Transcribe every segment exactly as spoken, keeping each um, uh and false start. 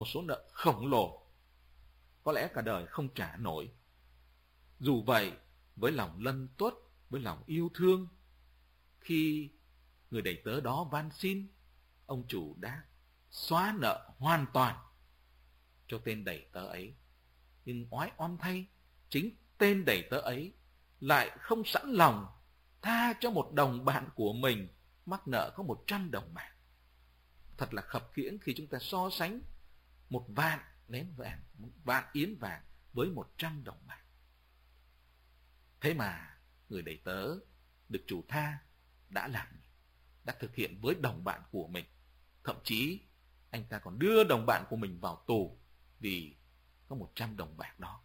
một số nợ khổng lồ, có lẽ cả đời không trả nổi. Dù vậy, với lòng lân tuất, với lòng yêu thương, khi người đầy tớ đó van xin, ông chủ đã xóa nợ hoàn toàn cho tên đầy tớ ấy. Nhưng oái oăm thay, chính tên đầy tớ ấy lại không sẵn lòng tha cho một đồng bạn của mình mắc nợ có một trăm đồng bạc. Thật là khập khiễng khi chúng ta so sánh một vạn nén vàng, một vạn yến vàng với một trăm đồng bạc. Thế mà người đầy tớ được chủ tha đã làm, đã thực hiện với đồng bạn của mình. Thậm chí anh ta còn đưa đồng bạn của mình vào tù vì có một trăm đồng bạc đó.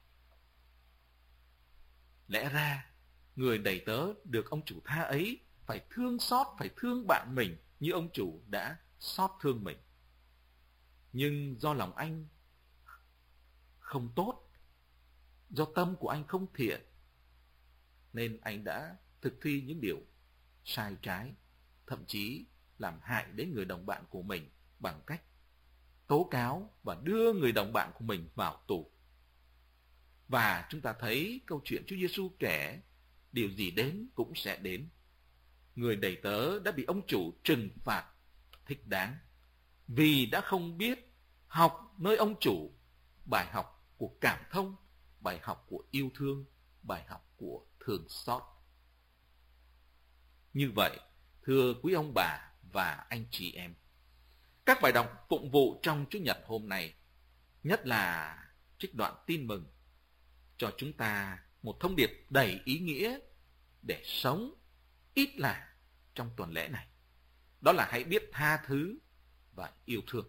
Lẽ ra người đầy tớ được ông chủ tha ấy phải thương xót, phải thương bạn mình như ông chủ đã xót thương mình. Nhưng do lòng anh không tốt, do tâm của anh không thiện, nên anh đã thực thi những điều sai trái, thậm chí làm hại đến người đồng bạn của mình bằng cách tố cáo và đưa người đồng bạn của mình vào tù. Và chúng ta thấy câu chuyện Chúa Giêsu kể, điều gì đến cũng sẽ đến. Người đầy tớ đã bị ông chủ trừng phạt thích đáng vì đã không biết học nơi ông chủ bài học của cảm thông, bài học của yêu thương, bài học của thương xót. Như vậy, thưa quý ông bà và anh chị em, các bài đọc phụng vụ trong Chủ nhật hôm nay, nhất là trích đoạn tin mừng, cho chúng ta một thông điệp đầy ý nghĩa để sống ít là trong tuần lễ này. Đó là hãy biết tha thứ và yêu thương.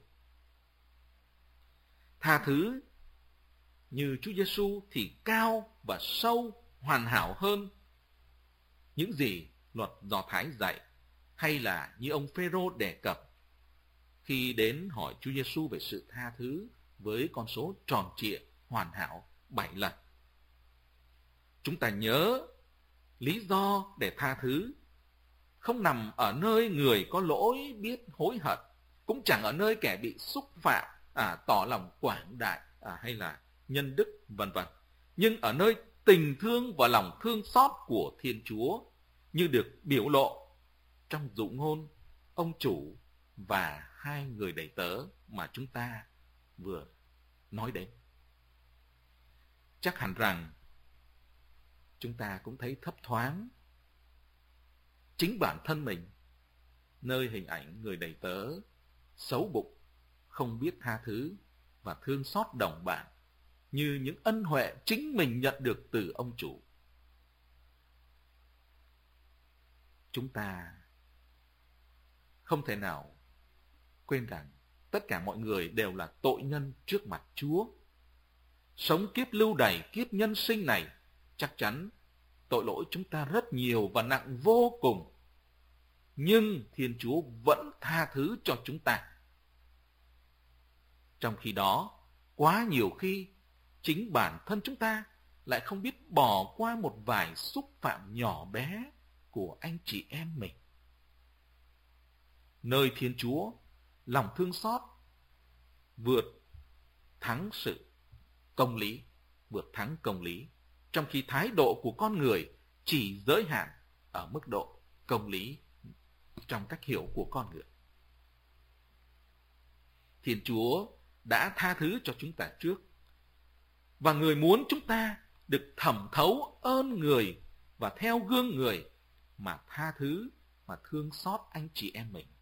Tha thứ như Chúa Giêsu thì cao và sâu, hoàn hảo hơn những gì luật Do Thái dạy, hay là như ông Phêrô đề cập khi đến hỏi Chúa Giêsu về sự tha thứ với con số tròn trịa, hoàn hảo bảy lần. Chúng ta nhớ lý do để tha thứ không nằm ở nơi người có lỗi biết hối hận, cũng chẳng ở nơi kẻ bị xúc phạm à, tỏ lòng quảng đại à, hay là nhân đức vân vân, nhưng ở nơi tình thương và lòng thương xót của Thiên Chúa như được biểu lộ trong dụ ngôn ông chủ và hai người đầy tớ mà chúng ta vừa nói đến. Chắc hẳn rằng chúng ta cũng thấy thấp thoáng chính bản thân mình nơi hình ảnh người đầy tớ xấu bụng, không biết tha thứ và thương xót đồng bạn như những ân huệ chính mình nhận được từ ông chủ. Chúng ta không thể nào quên rằng tất cả mọi người đều là tội nhân trước mặt Chúa. Sống kiếp lưu đày, kiếp nhân sinh này, chắc chắn tội lỗi chúng ta rất nhiều và nặng vô cùng. Nhưng Thiên Chúa vẫn tha thứ cho chúng ta. Trong khi đó, quá nhiều khi chính bản thân chúng ta lại không biết bỏ qua một vài xúc phạm nhỏ bé của anh chị em mình. Nơi Thiên Chúa, lòng thương xót vượt thắng sự công lý, vượt thắng công lý, trong khi thái độ của con người chỉ giới hạn ở mức độ công lý trong cách hiểu của con người. Thiên Chúa đã tha thứ cho chúng ta trước, và người muốn chúng ta được thẩm thấu ơn người và theo gương người mà tha thứ, mà thương xót anh chị em mình.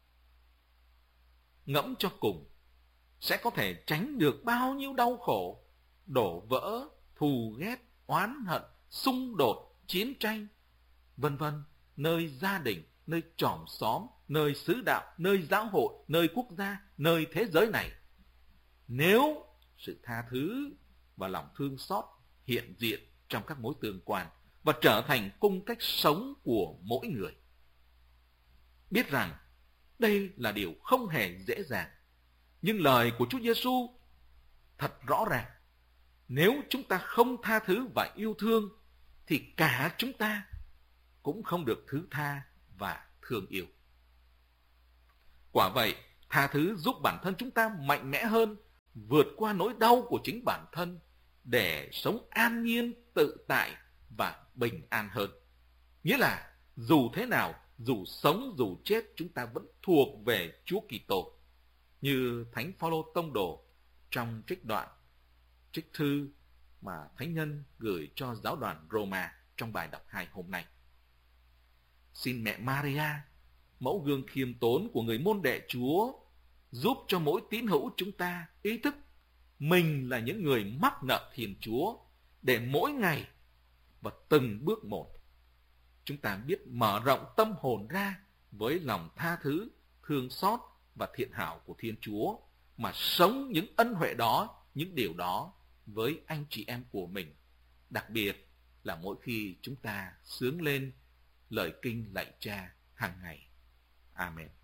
Ngẫm cho cùng, sẽ có thể tránh được bao nhiêu đau khổ, đổ vỡ, thù ghét, oán hận, xung đột, chiến tranh, vân vân, nơi gia đình, nơi chòm xóm, nơi xứ đạo, nơi giáo hội, nơi quốc gia, nơi thế giới này. Nếu sự tha thứ và lòng thương xót hiện diện trong các mối tương quan và trở thành cung cách sống của mỗi người. Biết rằng đây là điều không hề dễ dàng, nhưng lời của Chúa Giêsu thật rõ ràng. Nếu chúng ta không tha thứ và yêu thương, thì cả chúng ta cũng không được thứ tha và thương yêu. Quả vậy, tha thứ giúp bản thân chúng ta mạnh mẽ hơn vượt qua nỗi đau của chính bản thân để sống an nhiên, tự tại và bình an hơn. Nghĩa là dù thế nào, dù sống dù chết, chúng ta vẫn thuộc về Chúa Kitô. Như Thánh Phaolô tông đồ trong trích đoạn, trích thư mà Thánh Nhân gửi cho giáo đoàn Roma trong bài đọc hai hôm nay. Xin mẹ Maria, mẫu gương khiêm tốn của người môn đệ Chúa, giúp cho mỗi tín hữu chúng ta ý thức mình là những người mắc nợ Thiên Chúa, để mỗi ngày và từng bước một chúng ta biết mở rộng tâm hồn ra với lòng tha thứ, thương xót và thiện hảo của Thiên Chúa, mà sống những ân huệ đó, những điều đó với anh chị em của mình, đặc biệt là mỗi khi chúng ta xướng lên lời kinh lạy Cha hàng ngày. Amen.